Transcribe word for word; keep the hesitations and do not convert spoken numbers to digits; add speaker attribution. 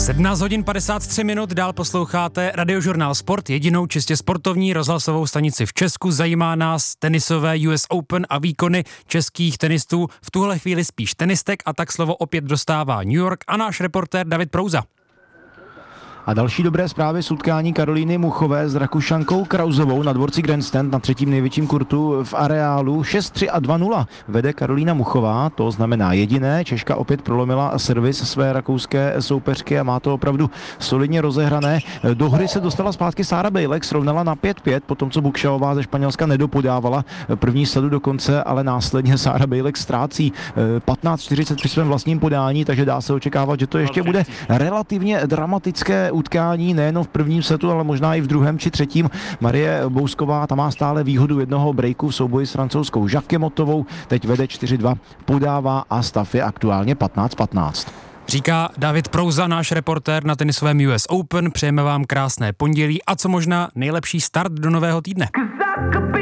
Speaker 1: sedmnáct hodin padesát tři minut, dál posloucháte Radiožurnál Sport, jedinou čistě sportovní rozhlasovou stanici v Česku. Zajímá nás tenisové U S Open a výkony českých tenistů, v tuhle chvíli spíš tenistek, a tak slovo opět dostává New York a náš reportér David Prouza.
Speaker 2: A další dobré zprávy z utkání Karolíny Muchové s Rakušankou Krausovou na dvorci Grandstand na třetím největším kurtu v areálu. šest tři a dva nula vede Karolína Muchová, to znamená jediné. Češka opět prolomila servis své rakouské soupeřky a má to opravdu solidně rozehrané. Do hry se dostala zpátky Sára Bejlek, srovnala na pět pět, potom co Bukšaová ze Španělska nedopodávala první sledu do konce, ale následně Sára Bejlek ztrácí patnáct čtyřicet při svém vlastním podání, takže dá se očekávat, že to ještě bude relativně dramatické utkání, nejenom v prvním setu, ale možná i v druhém či třetím. Marie Bousková, ta má stále výhodu jednoho breaku v souboji s francouzskou Jacquemotovou, teď vede čtyři dva, podává a stav je aktuálně patnáct patnáct.
Speaker 1: Říká David Prouza, náš reportér na tenisovém U S Open. Přejeme vám krásné pondělí a co možná nejlepší start do nového týdne.